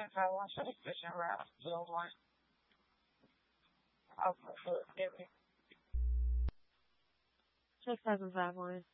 I want to fishing route. Build one. I'll put it. 6005 one.